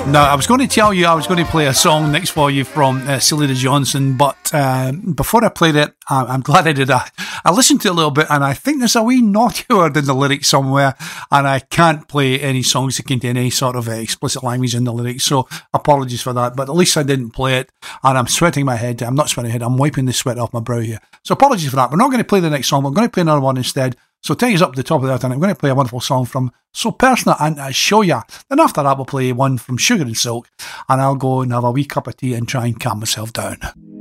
Now, I was going to tell you I was going to play a song next for you from Selena Johnson, but before I played it, I'm glad I did. I listened to it a little bit, and I think there's a wee naughty word in the lyrics somewhere, and I can't play any songs that contain any sort of explicit language in the lyrics, so apologies for that, but at least I didn't play it, and I'm sweating my head. I'm not sweating my head, I'm wiping the sweat off my brow here. So apologies for that. We're not going to play the next song, we're going to play another one instead. So take us up to the top of that, and I'm going to play a wonderful song from So Personal and I Show Ya. Then after that, we'll play one from Sugar and Silk, and I'll go and have a wee cup of tea and try and calm myself down.